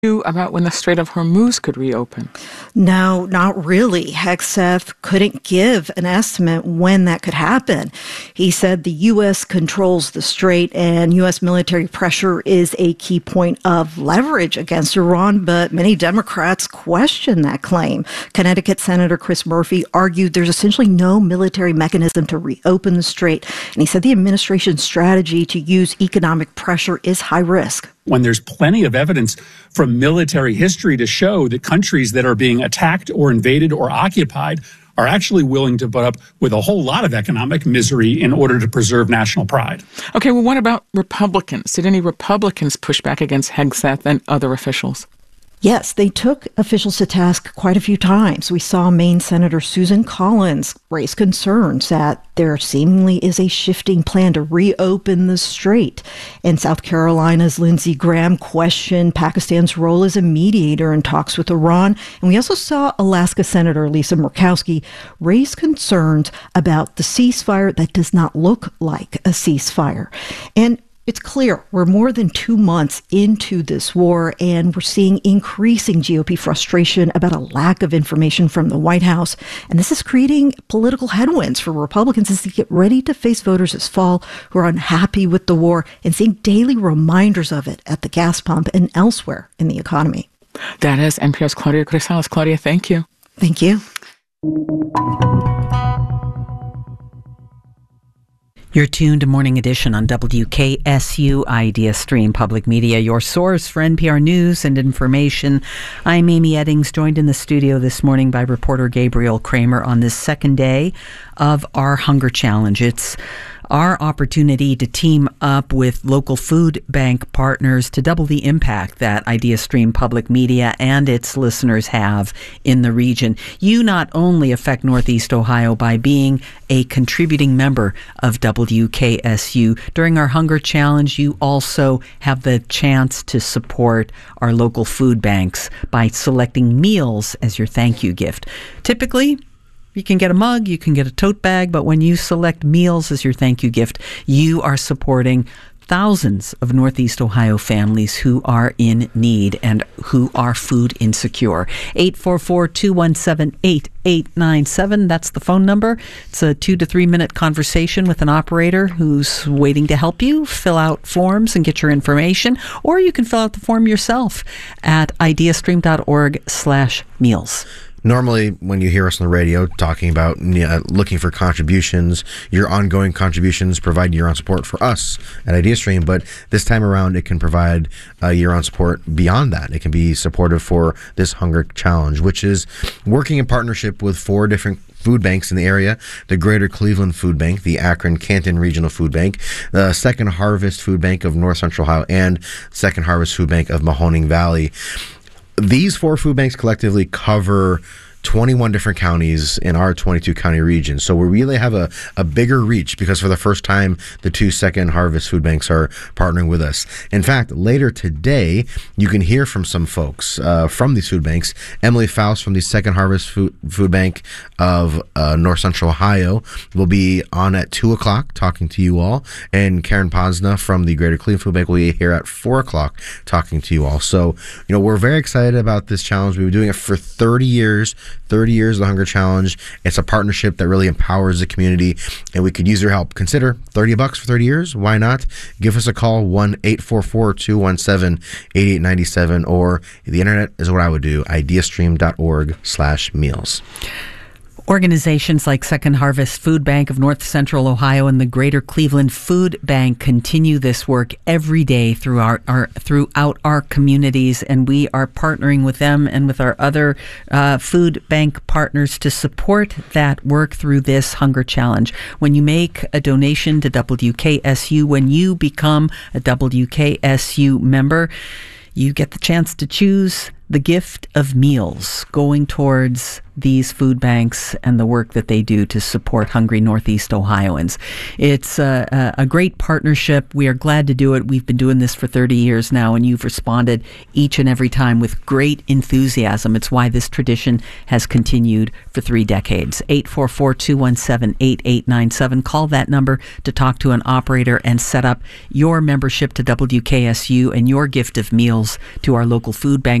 about when the Strait of Hormuz could reopen? No, not really. Hegseth couldn't give an estimate when that could happen. He said the U.S. controls the strait and U.S. military pressure is a key point of leverage against Iran, but many Democrats question that claim. Connecticut Senator Chris Murphy argued there's essentially no military mechanism to reopen the strait, and he said the administration's strategy to use economic pressure is high risk. When there's plenty of evidence from military history to show that countries that are being attacked or invaded or occupied are actually willing to put up with a whole lot of economic misery in order to preserve national pride. Okay, well, what about Republicans? Did any Republicans push back against Hegseth and other officials? Yes, they took officials to task quite a few times. We saw Maine Senator Susan Collins raise concerns that there seemingly is a shifting plan to reopen the strait. And South Carolina's Lindsey Graham questioned Pakistan's role as a mediator in talks with Iran. And we also saw Alaska Senator Lisa Murkowski raise concerns about the ceasefire that does not look like a ceasefire. And it's clear we're more than 2 months into this war, and we're seeing increasing GOP frustration about a lack of information from the White House. And this is creating political headwinds for Republicans as they get ready to face voters this fall who are unhappy with the war and seeing daily reminders of it at the gas pump and elsewhere in the economy. That is NPR's Claudia Grisales. Claudia, thank you. Thank you. You're tuned to Morning Edition on WKSU Idea Stream Public Media, your source for NPR news and information. I'm Amy Eddings, joined in the studio this morning by reporter Gabriel Kramer on this second day of our Hunger Challenge. It's our opportunity to team up with local food bank partners to double the impact that Idea Stream Public Media and its listeners have in the region. You not only affect Northeast Ohio by being a contributing member of WKSU. During our Hunger Challenge, you also have the chance to support our local food banks by selecting meals as your thank you gift. Typically, you can get a mug, you can get a tote bag, but when you select meals as your thank you gift, you are supporting thousands of Northeast Ohio families who are in need and who are food insecure. 844-217-8897. That's the phone number. It's a 2 to 3 minute conversation with an operator who's waiting to help you fill out forms and get your information, or you can fill out the form yourself at ideastream.org/meals. Normally, when you hear us on the radio talking about looking for contributions, your ongoing contributions provide year-round support for us at IdeaStream, but this time around it can provide year-round support beyond that. It can be supportive for this Hunger Challenge, which is working in partnership with 4 different food banks in the area: the Greater Cleveland Food Bank, the Akron-Canton Regional Food Bank, the Second Harvest Food Bank of North Central Ohio, and Second Harvest Food Bank of Mahoning Valley. These 4 food banks collectively cover 21 different counties in our 22 county region. So we really have a bigger reach because for the first time, the 2 Second Harvest food banks are partnering with us. In fact, later today, you can hear from some folks from these food banks. Emily Faust from the Second Harvest Food Bank of North Central Ohio will be on at 2 o'clock talking to you all. And Karen Posna from the Greater Cleveland Food Bank will be here at 4 o'clock talking to you all. So, we're very excited about this challenge. We've been doing it for 30 years. 30 years of the Hunger Challenge. It's a partnership that really empowers the community, and we could use your help. Consider $30 for 30 years. Why not? Give us a call, 1-844-217-8897, or the internet is what I would do, ideastream.org/meals. Organizations like Second Harvest Food Bank of North Central Ohio and the Greater Cleveland Food Bank continue this work every day throughout our communities, and we are partnering with them and with our other food bank partners to support that work through this Hunger Challenge. When you make a donation to WKSU, when you become a WKSU member, you get the chance to choose the gift of meals going towards these food banks and the work that they do to support hungry Northeast Ohioans. It's a great partnership. We are glad to do it. We've been doing this for 30 years now, and you've responded each and every time with great enthusiasm. It's why this tradition has continued for 3 decades. 844-217-8897. Call that number to talk to an operator and set up your membership to WKSU and your gift of meals to our local food bank.